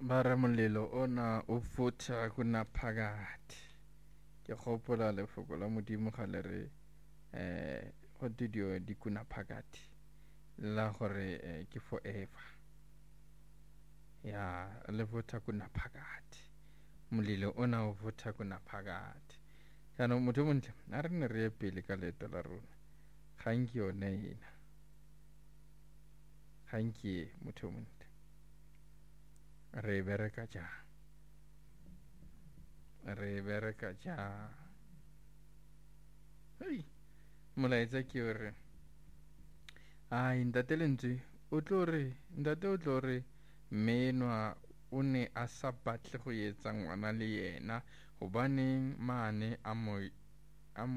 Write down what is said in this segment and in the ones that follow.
Bara molelo ona o fotha kunaphakade. Ke gopola lefoko la modimo ga le re go didio di kunaphakade la gore ke forever. Ya le fotha kunaphakade. Molelo ona o fotha kunaphakade. Jaanong motho montle a re ne re ye pele ka leeto la rona. Ga nke yone ena. Ga nke motho montle. Re bereka jang. Hei, molaetsa ke hore ntate Lentswe ntate o tlo re menwa o ne a sa batle go etsa ngwana le yena gobaneng mane a mo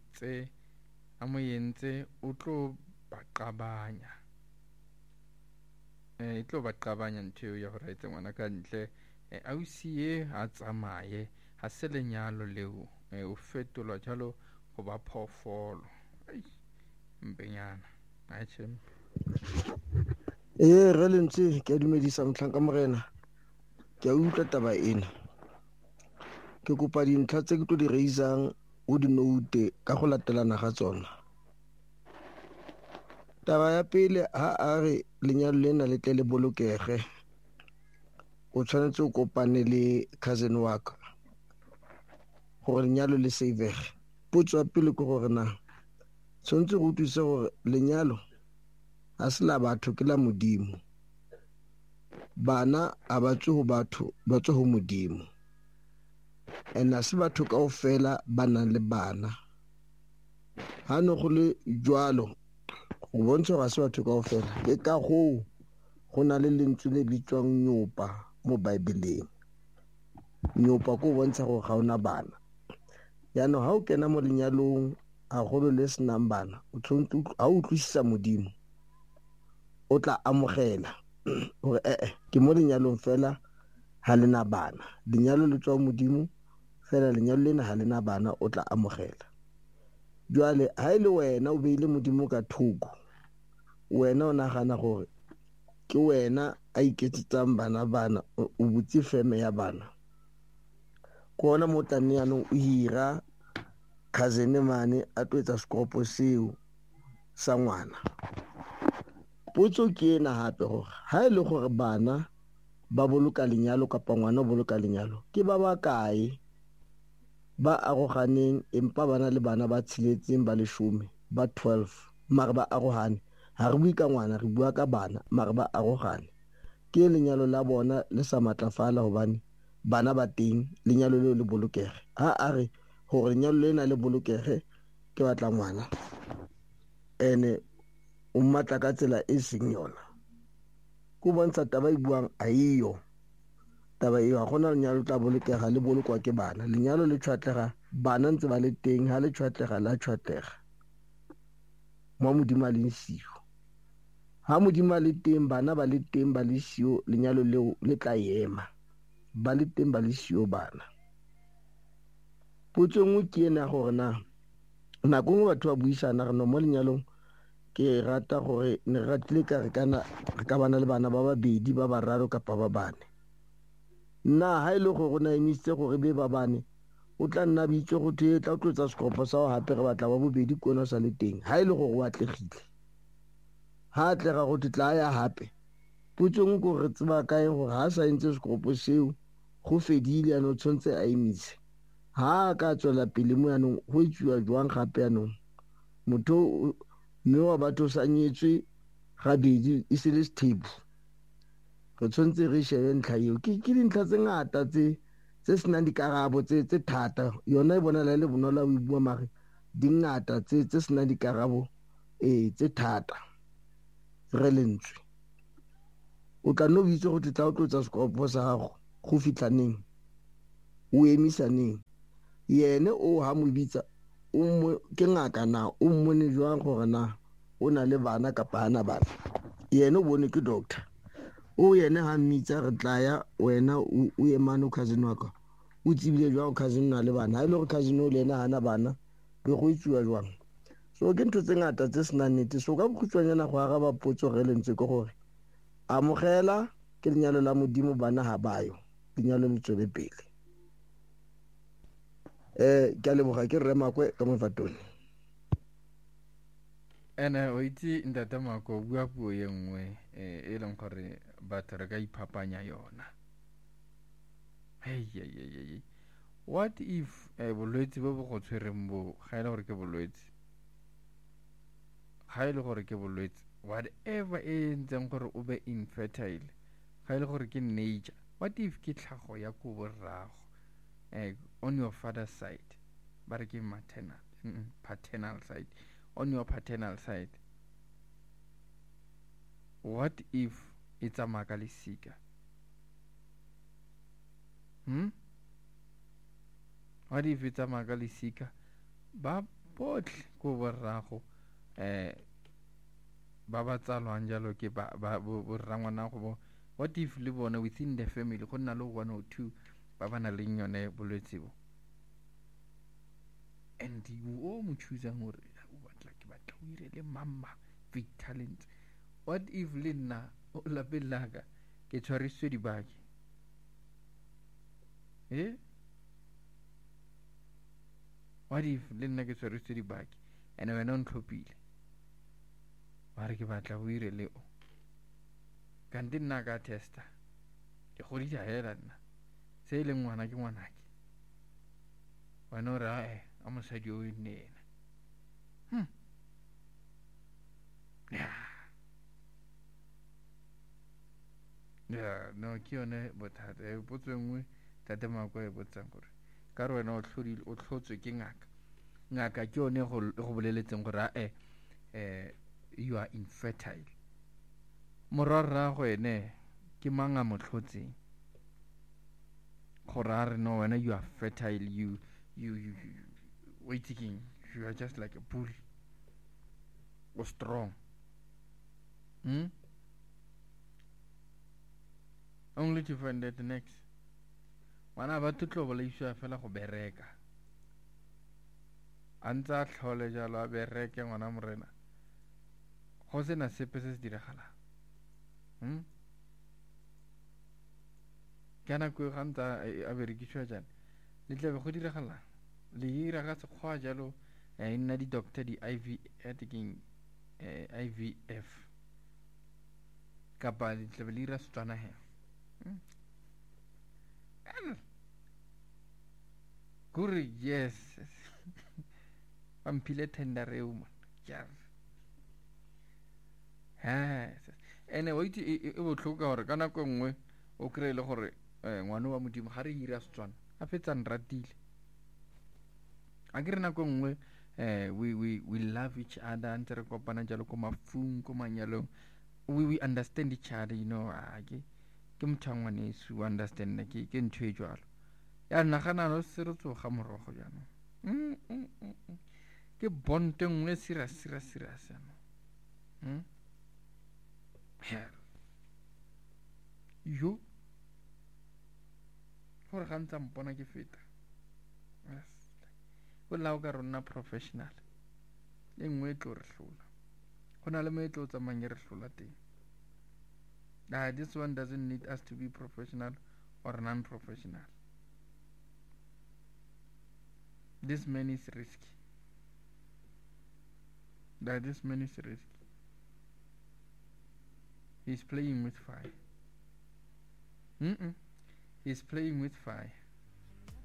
yentse o tlo ba qabanya. E tlo ba qabanya ntho eo ya gore a etse ngwana ka ntle. Ausi ye a tsamaye ha se lenyalo leo o fetolwa jalo go ba phoofolo. Mpenyana a tšhe. Re Lentswe ke a dumedisa Mohlanka Morena. Ke a utlwa taba ena. Ke kopa dintlha tse ke tlo di raisang o di note ka go latelana ga tsona. Taba ya pele, ha a re lenyalo lena le tle le bolokege, o tshwanetse o kopane le cousin wa ka gore lenyalo le savege. Potso ya pele ke gore na tshwanetse go utlwisa gore lenyalo ha se la batho ke la Modimo. Bana a ba tswe go batho ba tswe go Modimo, and ha se batho kaofela ba nang le bana. Ha no go le jwalo go bontsha ga se batho kaofela, ke ka go na le lentswe le bitswang nyopa mo Baebeleng. Nyopa go bontsha gore ga ona bana. Yaanong ha o kena mo lenyalong a golo le senang bana, o tshwanetse ha o utlwisisa Modimo o tla amogela gore ke mo lenyalong fela ha lena bana. Lenyalo le tswa Modimo fela, lenyalo lena ha lena bana, o tla amogela. Jwale ha ile wena o beile Modimo ka thoko, wena o nagana gore ke wena a iketsetsang bana o butse feme ya bana, ke ona mo tlanne yaanong o hira cousin mane a tlo etsa sekoropo seo sa ngwana. Potso ke ena hape gore ha ile gore bana ba boloka lenyalo kapa ngwana o boloka lenyalo, ke ba bakae ba aroganeng empa bana le bana ba tsheletseng ba 10 ba 12 mare ba arogane? Ha re bue ka ngwana, re bua ka bana mare ba arogane. Ke lenyalo la bona le sa matlafala hobane bana ba teng, lenyalo leo le bolokege. Ha a re gore lenyalo lena le bolokege, ke batla ngwana ene o mmatla ka tsela e seng yona, go bontsha taba e buang a iyo. Taba eo ga gona lenyalo tla bolokega le bolokwa ke bana. Lenyalo le tshwatlega bana ntse ba le teng, ha le tshwatlega la tshwatlega mo Modimo a leng siyo. Ha Modimo a le teng, bana ba le teng ba le siyo, lenyalo leo le tla ema. Ba le teng ba le siyo bana. Potso nngwe ke ena gore na nako nngwe batho ba buisana re no mo lenyalong, ke rata gore ne re ratile ka re ka bana le bana ba babedi ba bararo kapa ba bane. Nna ha ile gore o na emisitse gore be ba bane, o tla nna bitse go the tla o tlotsa sekoropo sa go hape re batla ba bobedi ke ona sa le teng. Ha ile gore o atlegile, ha atlega go tla ya hape. Potso nngwe go re tseba kae gore ha sa entse sekoropo seo go fedile, ano tshwantse a emise. Ha ka tswela pele mo yanong go itsewa jwang gape yanong motho mme wa batho sa nyetswe gabedi e se le sethebo. Re tshwantse re shebe ntlha eo. Ke dintlha tse ngata tse senang dikarabo tse thata. Yona e bona le bonolo o e bua mare di ngata tse senang dikarabo tse thata. Re Lentswe o tla no bitse go tla o tlotsa sekoropo sa gago go fitlaneng o emisaneng. Yene o ha mo bitsa ke ngaka na o mmone jwang gore na o na le bana kapa hana bana? Yene o bone ke doctor. O yene ha mmitsa re tla ya wena o emane cousin wa ka, o tsebile jwang cousin na le bana? Ha ile gore cousin o le ena hana bana, be go itsewa jwang? So ke ntho tse ngata tse senang nnete. So ka bokhutswanyana go araba potso Re Lentswe ke gore amogela ke lenyalo la modimo bana ha bayo lenyalo le tswele pele ke a leboga ke rre Makwe ka Mofatoni. ene o itse ntate Mako o bua puo ye nngwe e leng gore batho re ka iphapanya yona. Hey, what if bolwetse bo bo go tshwereng bo ga e le gore ke bolwetse, ga e le gore ke bolwetse whatever e ntseng gore o be infertile, ga e le gore ke nature, what if ke tlhago ya ko borrago on your father's side, ba re ke paternal side, on your paternal side, what if e tsamaya ka lesika? What if e tsamaya ka lesika? Ba botlhe ko borrago ba ba tsalwang jalo ke borrangwanago bo, what if le bona within the family go nna le 1 or 2 ba ba na leng yone bolwetse bo, and o mo choosang gore ke batla o ire le mama big talent. What if le nna o lapeng laka ke tshwarisitswe dibaki what if le nna ke tshwarisitswe dibaki and wena o ntlhophile ba re ke batla o ire le o, kante nna ka testa ke godile hela nna se e leng ngwana ke ngwanake, wena o re a mosadi o e nne ena. No ke yone bothata potso nngwe tate Mako e botsang gore ka re wena o tlhotswe ke ngaka ke yone go boleletseng gore you are infertile. Morwarrago ene ke mang a mo tlhotseng gore a re no wena you are fertile, you waiting, you are just like a bull or strong. Only to find that next ngwana ba tutlo bolaiswa fela go bereka a ntse a tlhole jalo a bereke ngwana morena go sena sepe se se diragalang. ka nako ga ntse a berekisiwa jana le tlabe go diragalang le ira ka sekgwa jalo e nna di-doctor IVF kapa le tlabe le ira Setswana hela kore yes ba mphile tender eo man ene wa itse e botlhoko gore ka nako nngwe o kry-e le gore ngwana wa modimo ga re ira Setswana a fetsa nratile a ke re nako nngwe we love each other ntse re kopana jalo ko mafung ko manyalong we understand each other, you know, ke motho a ngwaneso o understanda ke ntho e jalo ya nagana no se re tsoga morogo jaanong ke bonte nngwe serious jaanong yo gore ga ntse mpona ke feta o lao ka rona professional e nngwe e tlo re hlola go na le mo e tlo tsamayng re hlola teng. This one doesn't need us to be professional or non-professional. This man is risky. This man is risky. He's playing with fire. He's playing with fire.